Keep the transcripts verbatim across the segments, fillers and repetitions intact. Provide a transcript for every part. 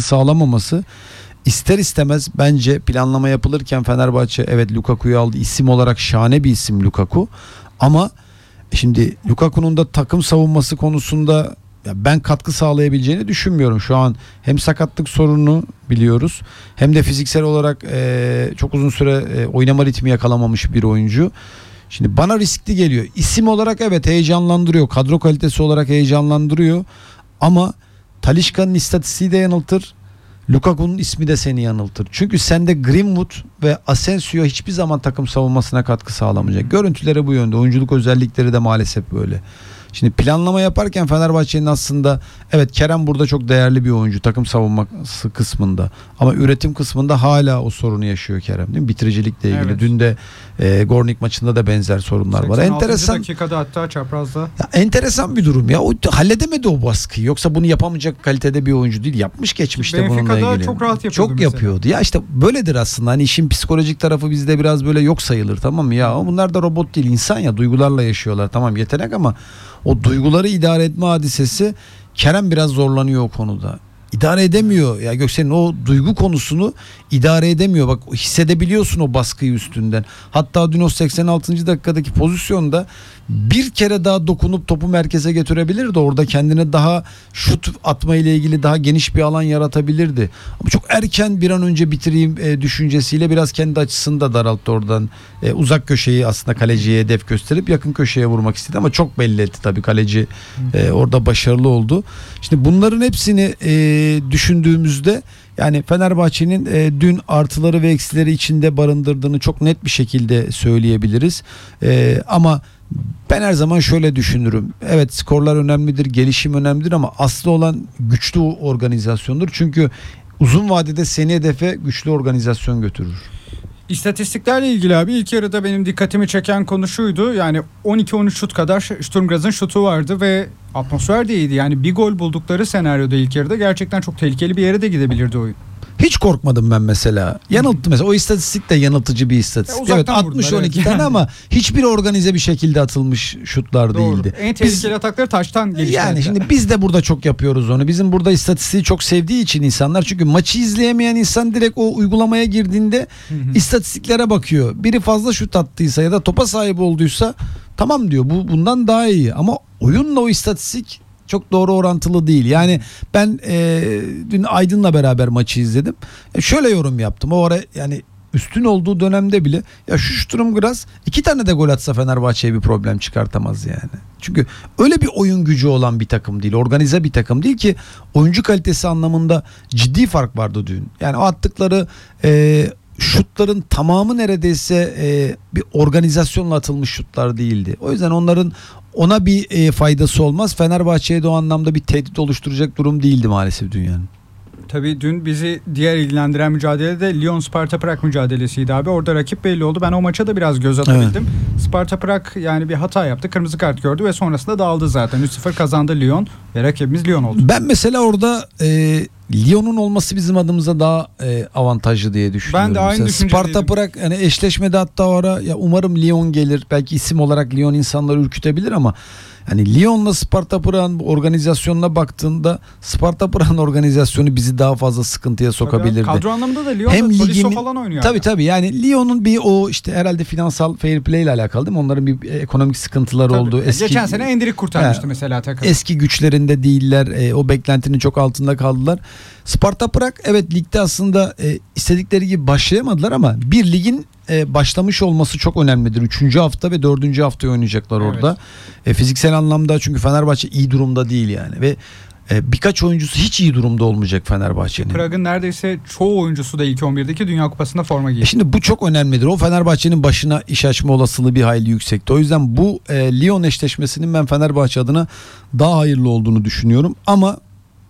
sağlamaması ister istemez bence planlama yapılırken Fenerbahçe evet Lukaku'yu aldı. İsim olarak şahane bir isim Lukaku. Ama şimdi Lukaku'nun da takım savunması konusunda ya ben katkı sağlayabileceğini düşünmüyorum. Şu an hem sakatlık sorununu biliyoruz hem de fiziksel olarak e, çok uzun süre e, oynama ritmi yakalamamış bir oyuncu. Şimdi bana riskli geliyor. İsim olarak evet heyecanlandırıyor. Kadro kalitesi olarak heyecanlandırıyor. Ama Talisca'nın istatistiği de yanıltır. Lukaku'nun ismi de seni yanıltır. Çünkü sende Greenwood ve Asensio hiçbir zaman takım savunmasına katkı sağlamayacak. Görüntüleri bu yönde. Oyunculuk özellikleri de maalesef böyle. Şimdi planlama yaparken Fenerbahçe'nin aslında evet Kerem burada çok değerli bir oyuncu takım savunması kısmında. Ama üretim kısmında hala o sorunu yaşıyor Kerem, değil mi? Bitiricilikle ilgili. Evet. Dün de e, Gornik maçında da benzer sorunlar var. Enteresan dakikada hatta çaprazda. Ya, enteresan bir durum ya. O halledemedi o baskıyı. Yoksa bunu yapamayacak kalitede bir oyuncu değil. Yapmış geçmişte bununla ilgili. Benfica'da çok rahat yapıyordu. Çok mesela. yapıyordu. Ya işte böyledir aslında. Hani işin psikolojik tarafı bizde biraz böyle yok sayılır, tamam mı? Ya bunlar da robot değil, insan ya, duygularla yaşıyorlar. Tamam yetenek ama o duyguları idare etme hadisesi, Kerem biraz zorlanıyor o konuda. İdare edemiyor. Ya Göksel'in o duygu konusunu idare edemiyor. Bak hissedebiliyorsun o baskıyı üstünden. Hatta dün o seksen altıncı dakikadaki pozisyonda bir kere daha dokunup topu merkeze götürebilirdi. Orada kendine daha şut atma ile ilgili daha geniş bir alan yaratabilirdi. Ama çok erken bir an önce bitireyim e, düşüncesiyle biraz kendi açısını da daralttı oradan. E, uzak köşeyi aslında kaleciye hedef gösterip yakın köşeye vurmak istedi ama çok belli etti tabii kaleci. E, orada başarılı oldu. Şimdi bunların hepsini e, düşündüğümüzde yani Fenerbahçe'nin e, dün artıları ve eksileri içinde barındırdığını çok net bir şekilde söyleyebiliriz. E, ama ben her zaman şöyle düşünürüm. Evet skorlar önemlidir, gelişim önemlidir ama aslı olan güçlü organizasyondur. Çünkü uzun vadede seni hedefe güçlü organizasyon götürür. İstatistiklerle ilgili abi ilk yarıda benim dikkatimi çeken konu şuydu. Yani on iki on üç şut kadar Sturm Graz'ın şutu vardı ve atmosfer de iyiydi. Yani bir gol buldukları senaryoda ilk yarıda gerçekten çok tehlikeli bir yere de gidebilirdi oyun. Hiç korkmadım ben mesela. Yanılttı mesela. O istatistik de yanıltıcı bir istatistik. Evet altmış on iki evet. tane ama hiçbir organize bir şekilde atılmış şutlar Doğru. değildi. En tehlikeli biz, atakları taçtan gelişti. Yani şimdi biz de burada çok yapıyoruz onu. Bizim burada istatistiği çok sevdiği için insanlar, çünkü maçı izleyemeyen insan direkt o uygulamaya girdiğinde istatistiklere bakıyor. Biri fazla şut attıysa ya da topa sahip olduysa tamam diyor. Bu bundan daha iyi. Ama oyunla o istatistik çok doğru orantılı değil. Yani ben e, dün Aydın'la beraber maçı izledim. E, şöyle yorum yaptım. O ara yani üstün olduğu dönemde bile ya şu Sturm Graz iki tane de gol atsa Fenerbahçe'ye bir problem çıkartamaz yani. Çünkü öyle bir oyun gücü olan bir takım değil. Organize bir takım değil ki oyuncu kalitesi anlamında ciddi fark vardı dün. Yani o attıkları e, şutların tamamı neredeyse e, bir organizasyonla atılmış şutlar değildi. O yüzden onların ona bir e, faydası olmaz. Fenerbahçe'ye de o anlamda bir tehdit oluşturacak durum değildi maalesef dünyanın. Tabii dün bizi diğer ilgilendiren mücadele de Lyon Sparta Prag mücadelesiydi abi. Orada rakip belli oldu. Ben o maça da biraz göz atabildim. Evet. Sparta Prag yani bir hata yaptı. Kırmızı kart gördü ve sonrasında dağıldı zaten. üç sıfır kazandı Lyon ve rakibimiz Lyon oldu. Ben mesela orada e, Lyon'un olması bizim adımıza daha e, avantajlı diye düşünüyorum. Ben de aynı düşüncedeydim. Sparta Prag yani eşleşmede hatta o ara ya umarım Lyon gelir. Belki isim olarak Lyon insanları ürkütebilir ama hani Lyon'la Sparta Prag'ın organizasyonuna baktığında Sparta Prag'ın organizasyonu bizi daha fazla sıkıntıya sokabilirdi. Tabii, kadro anlamında da Lyon'da hem Tolisso falan oynuyor. Tabii yani. tabii yani Lyon'un bir o işte herhalde finansal fair play ile alakalı değil mi? Onların bir ekonomik sıkıntıları tabii. oldu. Eski, Geçen sene Endrick kurtarmıştı he, mesela takım. Eski güçlerinde değiller. E, o beklentinin çok altında kaldılar. Sparta Prag evet ligde aslında e, istedikleri gibi başlayamadılar ama bir ligin e, başlamış olması çok önemlidir. Üçüncü hafta ve dördüncü hafta oynayacaklar evet. orada. E, fiziksel anlamda çünkü Fenerbahçe iyi durumda değil yani ve e, birkaç oyuncusu hiç iyi durumda olmayacak Fenerbahçe'nin. Prag'ın neredeyse çoğu oyuncusu da ilk on birdeki Dünya Kupası'nda forma giyiyor. E şimdi bu çok önemlidir. O Fenerbahçe'nin başına iş açma olasılığı bir hayli yüksekti. O yüzden bu e, Lyon eşleşmesinin ben Fenerbahçe adına daha hayırlı olduğunu düşünüyorum. Ama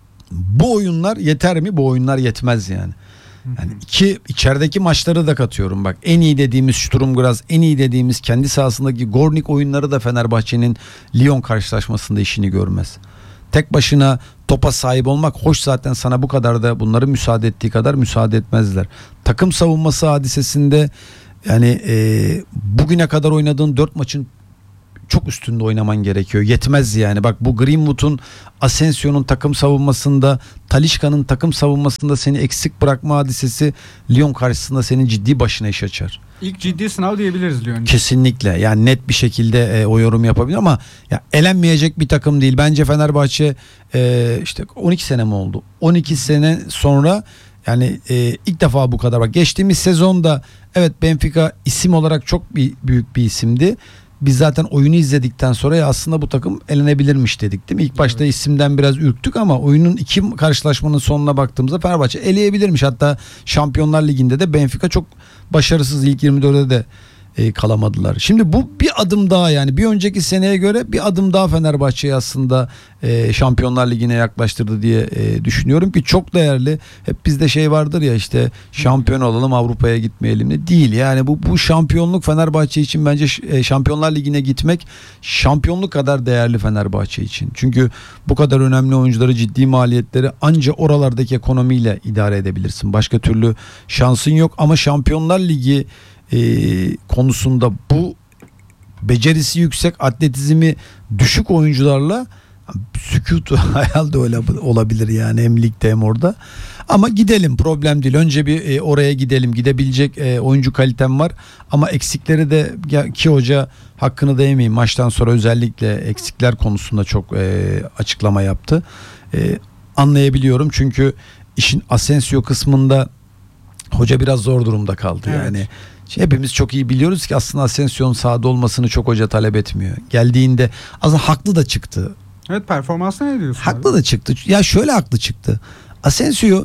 bu oyunlar yeter mi? Bu oyunlar yetmez yani. Yani iki içerideki maçları da katıyorum bak. En iyi dediğimiz Sturm Graz, en iyi dediğimiz kendi sahasındaki Gornik oyunları da Fenerbahçe'nin Lyon karşılaşmasında işini görmez. Tek başına topa sahip olmak hoş, zaten sana bu kadar da bunları müsaade ettiği kadar müsaade etmezler. Takım savunması hadisesinde yani e, bugüne kadar oynadığın dört maçın çok üstünde oynaman gerekiyor. Yetmez yani. Bak bu Greenwood'un, Asensio'nun takım savunmasında, Talisca'nın takım savunmasında seni eksik bırakma hadisesi Lyon karşısında senin ciddi başına iş açar. İlk ciddi sınav diyebiliriz Lyon. Kesinlikle. Yani net bir şekilde e, o yorum yapabilir ama ya elenmeyecek bir takım değil. Bence Fenerbahçe e, işte on iki sene mi oldu? on iki sene sonra yani e, ilk defa bu kadar. Bak geçtiğimiz sezonda evet Benfica isim olarak çok bir, büyük bir isimdi. Biz zaten oyunu izledikten sonra ya aslında bu takım elenebilirmiş dedik değil mi? İlk başta evet. isimden biraz ürktük ama oyunun iki karşılaşmanın sonuna baktığımızda Fenerbahçe eleyebilirmiş. Hatta Şampiyonlar Ligi'nde de Benfica çok başarısız, ilk yirmi dörde de e, kalamadılar. Şimdi bu bir adım daha, yani bir önceki seneye göre bir adım daha Fenerbahçe'yi aslında e, Şampiyonlar Ligi'ne yaklaştırdı diye e, düşünüyorum ki çok değerli. Hep bizde şey vardır ya, işte şampiyon olalım Avrupa'ya gitmeyelim de değil. Yani bu bu şampiyonluk Fenerbahçe için bence e, Şampiyonlar Ligi'ne gitmek şampiyonluk kadar değerli Fenerbahçe için. Çünkü bu kadar önemli oyuncuları, ciddi maliyetleri anca oralardaki ekonomiyle idare edebilirsin. Başka türlü şansın yok ama Şampiyonlar Ligi E, konusunda bu becerisi yüksek, atletizmi düşük oyuncularla sükutu hayal de öyle olabilir yani, hem ligde hem orada. Ama gidelim, problem değil. Önce bir e, oraya gidelim. Gidebilecek e, oyuncu kalitem var ama eksikleri de ya, ki hoca hakkını da yemeyeyim, maçtan sonra özellikle eksikler konusunda çok e, açıklama yaptı. E, anlayabiliyorum çünkü işin Asensio kısmında hoca biraz zor durumda kaldı. Evet. Yani hepimiz çok iyi biliyoruz ki aslında Asensio'nun sahada olmasını çok hoca talep etmiyor. Geldiğinde aslında haklı da çıktı. Evet, performansına ne diyorsun? Haklı abi? da çıktı. Ya şöyle haklı çıktı. Asensio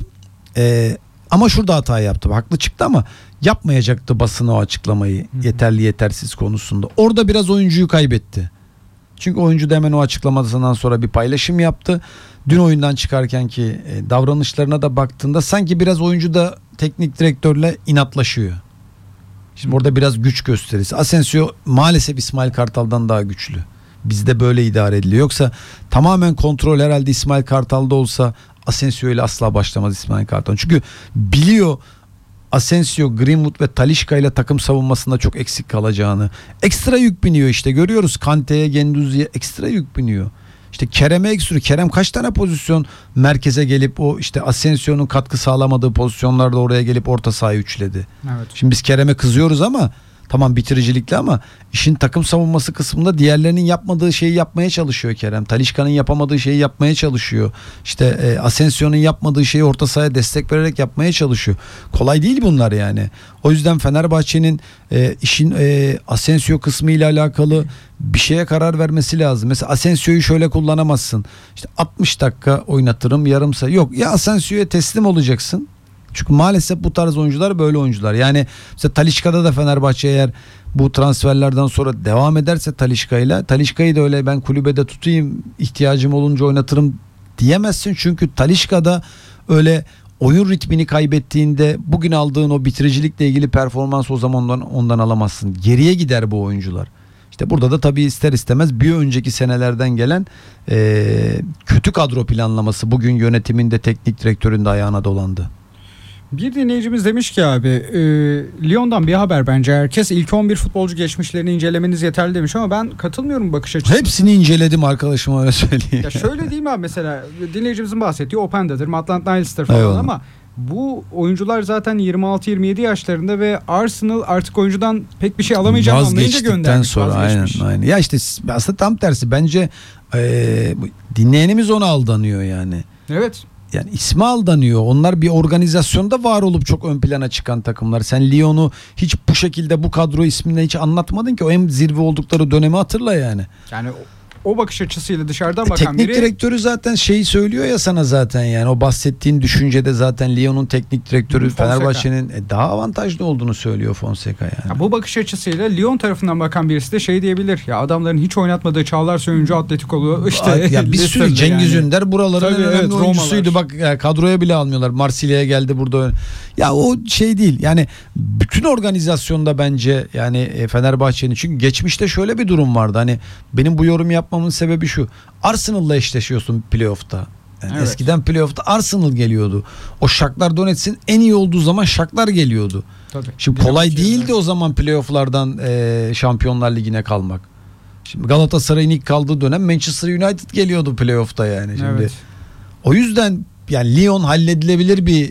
e, ama şurada hata yaptı. Haklı çıktı ama yapmayacaktı basına o açıklamayı. Hı-hı. Yeterli yetersiz konusunda. Orada biraz oyuncuyu kaybetti. Çünkü oyuncu da hemen o açıklamasından sonra bir paylaşım yaptı. Dün oyundan çıkarken ki e, davranışlarına da baktığında sanki biraz oyuncu da teknik direktörle inatlaşıyor. Şimdi orada biraz güç gösterisi. Asensio maalesef İsmail Kartal'dan daha güçlü. Bizde böyle idare ediliyor. Yoksa tamamen kontrol herhalde İsmail Kartal'da olsa Asensio ile asla başlamaz İsmail Kartal. Çünkü biliyor Asensio, Greenwood ve Talisca ile takım savunmasında çok eksik kalacağını. Ekstra yük biniyor işte, görüyoruz. Kante'ye, Gendouzi'ye ekstra yük biniyor. İşte Kerem'e ekstra. Kerem kaç tane pozisyon merkeze gelip o işte Asensio'nun katkı sağlamadığı pozisyonlarda oraya gelip orta sahayı üçledi. Evet. Şimdi biz Kerem'e kızıyoruz ama tamam bitiricilikle, ama işin takım savunması kısmında diğerlerinin yapmadığı şeyi yapmaya çalışıyor Kerem. Talisca'nın yapamadığı şeyi yapmaya çalışıyor. İşte e, Asensio'nun yapmadığı şeyi orta sahaya destek vererek yapmaya çalışıyor. Kolay değil bunlar yani. O yüzden Fenerbahçe'nin e, işin e, Asensio kısmı ile alakalı bir şeye karar vermesi lazım. Mesela Asensio'yu şöyle kullanamazsın. İşte altmış dakika oynatırım, yarım saat. Yok ya, Asensio'ya teslim olacaksın. Çünkü maalesef bu tarz oyuncular böyle oyuncular. Yani mesela Talisca'da da Fenerbahçe eğer bu transferlerden sonra devam ederse Talisca'yla, Talisca'yı da öyle ben kulübede tutayım, ihtiyacım olunca oynatırım diyemezsin. Çünkü Talisca'da öyle oyun ritmini kaybettiğinde bugün aldığın o bitiricilikle ilgili performans o zaman ondan, ondan alamazsın. Geriye gider bu oyuncular. İşte burada da tabii ister istemez bir önceki senelerden gelen e, kötü kadro planlaması bugün yönetiminde, teknik direktörün de ayağına dolandı. Bir dinleyicimiz demiş ki abi e, Lyon'dan bir haber bence. Herkes ilk on bir futbolcu geçmişlerini incelemeniz yeterli demiş ama ben katılmıyorum bakış açısına. Hepsini inceledim arkadaşım, öyle söyleyeyim. Ya şöyle değil mi abi, mesela dinleyicimizin bahsettiği Openda'dır, Maitland Niles'tır falan. Eyvallah. Ama bu oyuncular zaten yirmi altı yirmi yedi yaşlarında ve Arsenal artık oyuncudan pek bir şey alamayacağını anlayınca göndermiş. Sonra aynen, aynen. Ya işte aslında tam tersi bence e, dinleyenimiz ona aldanıyor yani. Evet. Yani ismi aldanıyor. Onlar bir organizasyonda var olup çok ön plana çıkan takımlar. Sen Lyon'u hiç bu şekilde bu kadro isminde hiç anlatmadın ki. O en zirve oldukları dönemi hatırla yani. Yani o, o bakış açısıyla dışarıdan e, bakan teknik biri... direktörü zaten şeyi söylüyor ya sana zaten yani. O bahsettiğin düşüncede zaten Lyon'un teknik direktörü Fenerbahçe'nin e, daha avantajlı olduğunu söylüyor Fonseca yani. Ya bu bakış açısıyla Lyon tarafından bakan birisi de şey diyebilir. Ya adamların hiç oynatmadığı Çağlar Söyüncü, Atletico'lu işte. Ya bir sürü Cengiz yani. Ünder buraların tabii, en önemli evet, oyuncusuydu. Romalar. Bak ya, kadroya bile almıyorlar. Marsilya'ya geldi burada. Ya o şey değil. Yani bütün organizasyonda bence yani Fenerbahçe'nin, çünkü geçmişte şöyle bir durum vardı. Hani benim bu yorum yapmamın sebebi şu. Arsenal'la eşleşiyorsun playoff'ta. Yani evet. Eskiden playoff'ta Arsenal geliyordu. O Shakhtar Donetsk'in en iyi olduğu zaman Shakhtar geliyordu. Tabii. Şimdi kolay değildi o zaman playoff'lardan e, Şampiyonlar Ligi'ne kalmak. Şimdi Galatasaray'ın ilk kaldığı dönem Manchester United geliyordu playoff'ta yani. Şimdi Evet. o yüzden yani Lyon halledilebilir bir